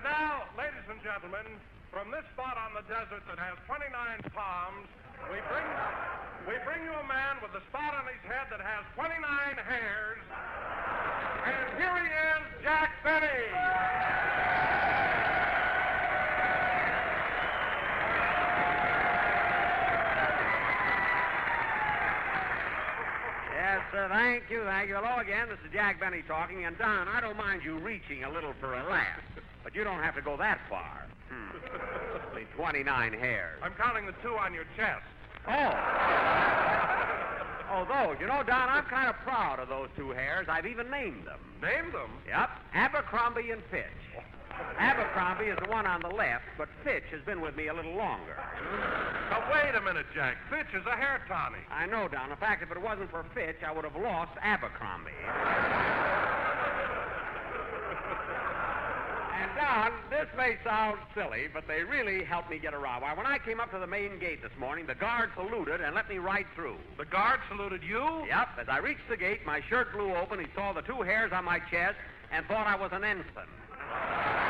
And now, ladies and gentlemen, from this spot on the desert that has 29 palms, we bring you a man with a spot on his head that has 29 hairs. And here he is, Jack Benny. Yes, sir. Thank you. Hello again. This is Jack Benny talking. And, Don, I don't mind you reaching a little for a laugh, but you don't have to go that far. Only 29 hairs. I'm counting the 2 on your chest. Oh. Oh, those. You know, Don, I'm kind of proud of those 2 hairs. I've even named them. Named them? Yep. Abercrombie and Fitch. Abercrombie is the one on the left, but Fitch has been with me a little longer. Now, wait a minute, Jack. Fitch is a hair tonic. I know, Don. In fact, if it wasn't for Fitch, I would have lost Abercrombie. And, Don, this may sound silly, but they really helped me get around. Why, when I came up to the main gate this morning, the guard saluted and let me right through. The guard saluted you? Yep. As I reached the gate, my shirt blew open. He saw the 2 hairs on my chest and thought I was an ensign.